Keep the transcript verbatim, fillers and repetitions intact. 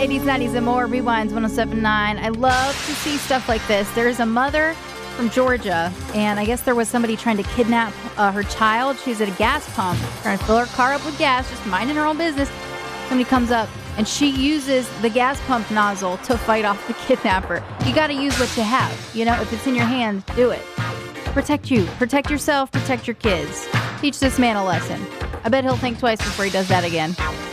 eighties, nineties, and more. Rewinds one oh seven point nine. I love to see stuff like this. There's a mother from Georgia, and I guess there was somebody trying to kidnap uh, her child. She's at a gas pump, trying to fill her car up with gas, just minding her own business. Somebody comes up, and she uses the gas pump nozzle to fight off the kidnapper. You got to use what you have. You know, if it's in your hand, do it. Protect you. Protect yourself. Protect your kids. Teach this man a lesson. I bet he'll think twice before he does that again.